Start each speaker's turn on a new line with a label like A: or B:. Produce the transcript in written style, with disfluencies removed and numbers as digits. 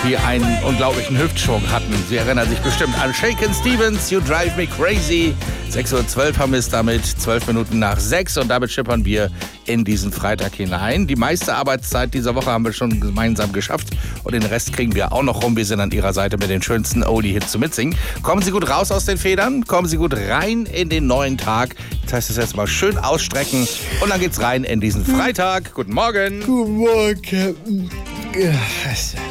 A: die einen unglaublichen Hüftschwung hatten. Sie erinnern sich bestimmt an Shakin' Stevens, You Drive Me Crazy. 6:12 Uhr haben wir es damit, 12 Minuten nach 6 und damit schippern wir in diesen Freitag hinein. Die meiste Arbeitszeit dieser Woche haben wir schon gemeinsam geschafft und den Rest kriegen wir auch noch rum. Wir sind an Ihrer Seite mit den schönsten Oldie-Hits zu mitsingen. Kommen Sie gut raus aus den Federn, kommen Sie gut rein in den neuen Tag. Das heißt, es jetzt mal schön ausstrecken und dann geht's rein in diesen Freitag. Guten Morgen.
B: Guten Morgen, Captain.